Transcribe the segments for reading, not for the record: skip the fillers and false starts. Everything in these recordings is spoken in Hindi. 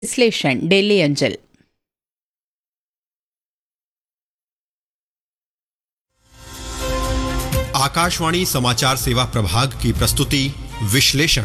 विश्लेषण डेली अंजल। आकाशवाणी समाचार सेवा प्रभाग की प्रस्तुति विश्लेषण।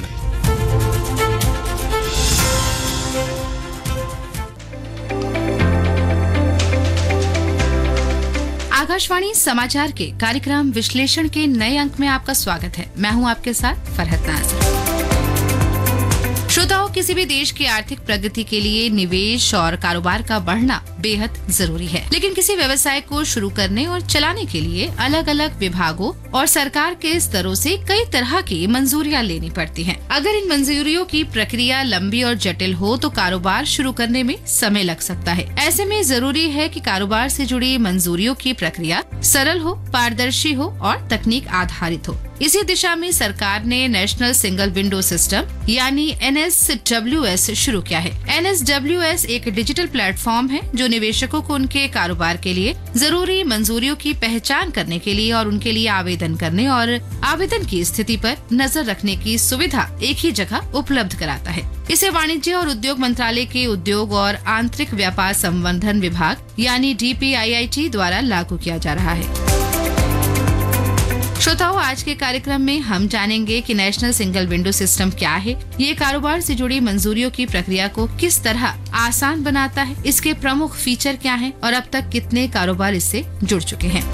आकाशवाणी समाचार के कार्यक्रम विश्लेषण के नए अंक में आपका स्वागत है। मैं हूं आपके साथ फरहत नाज़। श्रोताओं, किसी भी देश की आर्थिक प्रगति के लिए निवेश और कारोबार का बढ़ना बेहद जरूरी है, लेकिन किसी व्यवसाय को शुरू करने और चलाने के लिए अलग अलग विभागों और सरकार के स्तरों से कई तरह की मंजूरियां लेनी पड़ती हैं। अगर इन मंजूरियों की प्रक्रिया लंबी और जटिल हो तो कारोबार शुरू करने में समय लग सकता है। ऐसे में जरूरी है कि कारोबार से जुड़ी मंजूरियों की प्रक्रिया सरल हो, पारदर्शी हो और तकनीक आधारित हो। इसी दिशा में सरकार ने नेशनल सिंगल विंडो सिस्टम यानी NSWS शुरू किया है। NSWS एक डिजिटल प्लेटफॉर्म है जो निवेशकों को उनके कारोबार के लिए जरूरी मंजूरियों की पहचान करने के लिए और उनके लिए आवेदन करने और आवेदन की स्थिति पर नजर रखने की सुविधा एक ही जगह उपलब्ध कराता है। इसे वाणिज्य और उद्योग मंत्रालय के उद्योग और आंतरिक व्यापार संवर्धन विभाग यानी DPIIT द्वारा लागू किया जा रहा है। श्रोताओं, आज के कार्यक्रम में हम जानेंगे कि नेशनल सिंगल विंडो सिस्टम क्या है, ये कारोबार से जुड़ी मंजूरियों की प्रक्रिया को किस तरह आसान बनाता है, इसके प्रमुख फीचर क्या हैं और अब तक कितने कारोबार इससे जुड़ चुके हैं।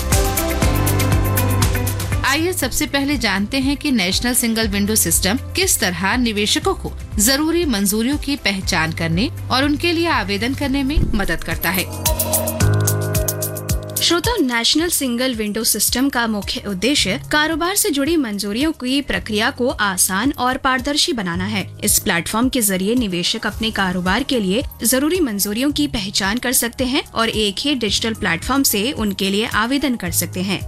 आइए सबसे पहले जानते हैं कि नेशनल सिंगल विंडो सिस्टम किस तरह निवेशकों को जरूरी मंजूरियों की पहचान करने और उनके लिए आवेदन करने में मदद करता है। श्रोताओं, नेशनल सिंगल विंडो सिस्टम का मुख्य उद्देश्य कारोबार से जुड़ी मंजूरियों की प्रक्रिया को आसान और पारदर्शी बनाना है। इस प्लेटफॉर्म के जरिए निवेशक अपने कारोबार के लिए जरूरी मंजूरियों की पहचान कर सकते हैं और एक ही डिजिटल प्लेटफॉर्म से उनके लिए आवेदन कर सकते हैं।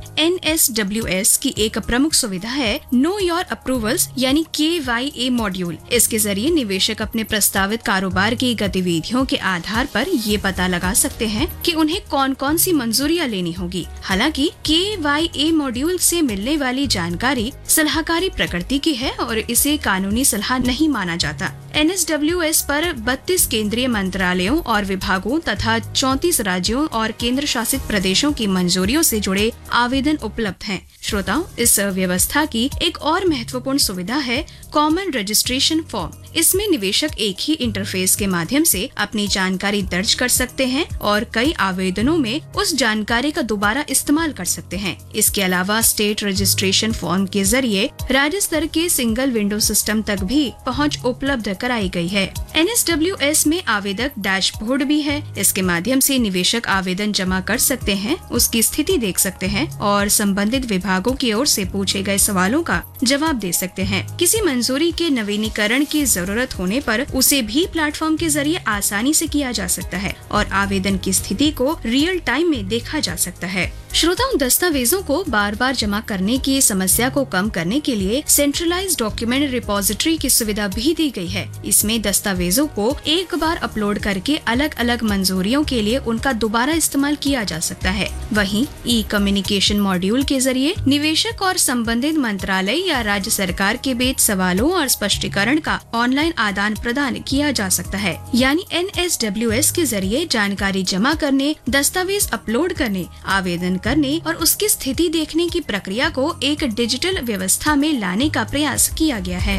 NSWS की एक प्रमुख सुविधा है नो योर अप्रूवल्स यानी KYA मॉड्यूल। इसके जरिए निवेशक अपने प्रस्तावित कारोबार की गतिविधियों के आधार पर ये पता लगा सकते हैं कि उन्हें कौन कौन सी मंजूरियां लेनी होगी। हालांकि KYA मॉड्यूल से मिलने वाली जानकारी सलाहकारी प्रकृति की है और इसे कानूनी सलाह नहीं माना जाता। NSWS पर 32 केंद्रीय मंत्रालयों और विभागों तथा 34 राज्यों और केंद्र शासित प्रदेशों की मंजूरियों से जुड़े आवेदन उपलब्ध हैं। श्रोताओं, इस व्यवस्था की एक और महत्वपूर्ण सुविधा है कॉमन रजिस्ट्रेशन फॉर्म। इसमें निवेशक एक ही इंटरफेस के माध्यम से अपनी जानकारी दर्ज कर सकते हैं और कई आवेदनों में उस जानकारी का दोबारा इस्तेमाल कर सकते हैं। इसके अलावा स्टेट रजिस्ट्रेशन फॉर्म के जरिए राज्य स्तर के सिंगल विंडो सिस्टम तक भी पहुंच उपलब्ध कराई गई है। NSWS में आवेदक डैशबोर्ड भी है। इसके माध्यम से निवेशक आवेदन जमा कर सकते हैं, उसकी स्थिति देख सकते हैं और संबंधित विभागों की ओर से पूछे गए सवालों का जवाब दे सकते हैं। किसी मंजूरी के नवीनीकरण की जरूरत होने पर उसे भी प्लेटफॉर्म के जरिए आसानी से किया जा सकता है और आवेदन की स्थिति को रियल टाइम में देखा जा सकता है। श्रोताओं, दस्तावेजों को बार बार जमा करने की समस्या को कम करने के लिए सेंट्रलाइज्ड डॉक्यूमेंट रिपोजिटरी की सुविधा भी दी गई है। इसमें दस्तावेजों को एक बार अपलोड करके अलग अलग मंजूरियों के लिए उनका दोबारा इस्तेमाल किया जा सकता है। वहीं ई-कम्युनिकेशन मॉड्यूल के जरिए निवेशक और संबंधित मंत्रालय या राज्य सरकार के बीच सवालों और स्पष्टीकरण का ऑनलाइन आदान प्रदान किया जा सकता है। यानी NSWS के जरिए जानकारी जमा करने, दस्तावेज अपलोड करने, आवेदन करने और उसकी स्थिति देखने की प्रक्रिया को एक डिजिटल व्यवस्था में लाने का प्रयास किया गया है।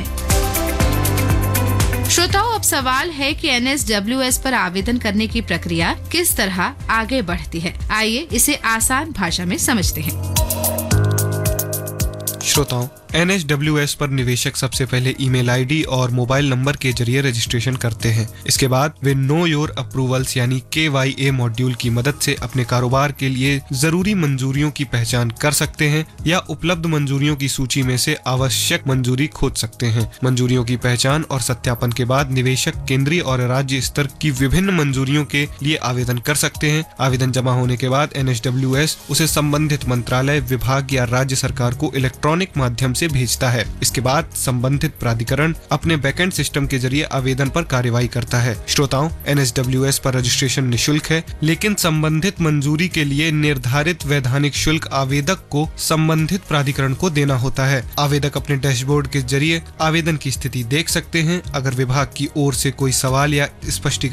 श्रोताओं, अब सवाल है कि NSWS पर आवेदन करने की प्रक्रिया किस तरह आगे बढ़ती है। आइए इसे आसान भाषा में समझते हैं। श्रोताओं, NSWS पर निवेशक सबसे पहले ईमेल आईडी और मोबाइल नंबर के जरिए रजिस्ट्रेशन करते हैं। इसके बाद वे नो योर अप्रूवल्स यानी KYA मॉड्यूल की मदद से अपने कारोबार के लिए जरूरी मंजूरियों की पहचान कर सकते हैं या उपलब्ध मंजूरियों की सूची में से आवश्यक मंजूरी खोज सकते हैं। मंजूरियों की पहचान और सत्यापन के बाद निवेशक केंद्रीय और राज्य स्तर की विभिन्न मंजूरियों के लिए आवेदन कर सकते हैं। आवेदन जमा होने के बाद NSWS उसे संबंधित मंत्रालय, विभाग या राज्य सरकार को इलेक्ट्रॉनिक माध्यम से भेजता है। इसके बाद संबंधित प्राधिकरण अपने बैकएंड सिस्टम के जरिए आवेदन पर कार्यवाही करता है। श्रोताओं, NSWS पर रजिस्ट्रेशन निशुल्क है, लेकिन संबंधित मंजूरी के लिए निर्धारित वैधानिक शुल्क आवेदक को संबंधित प्राधिकरण को देना होता है। आवेदक अपने डैशबोर्ड के जरिए आवेदन की स्थिति देख सकते हैं। अगर विभाग की ओर से कोई सवाल या स्पष्टीकरण